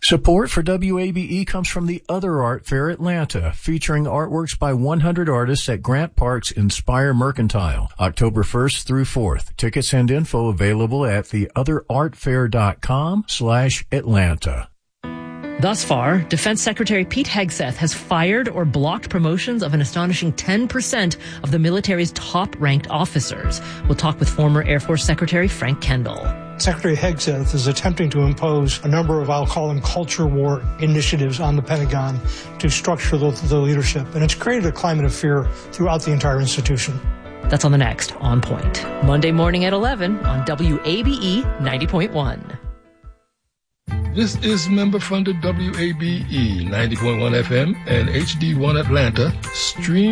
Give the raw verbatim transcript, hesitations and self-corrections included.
Support for W A B E comes from the Other Art Fair Atlanta, featuring artworks by one hundred artists at Grant Park's Inspire Mercantile, October first through fourth. Tickets and info available at the other art fair dot com slash Atlanta. Thus far, Defense Secretary Pete Hegseth has fired or blocked promotions of an astonishing ten percent of the military's top-ranked officers. We'll talk with former Air Force Secretary Frank Kendall. Secretary Hegseth is attempting to impose a number of, I'll call them, culture war initiatives on the Pentagon to structure the, the leadership. And it's created a climate of fear throughout the entire institution. That's on the next On Point. Monday morning at eleven on W A B E ninety point one. This is member-funded W A B E ninety point one F M and H D one Atlanta, stream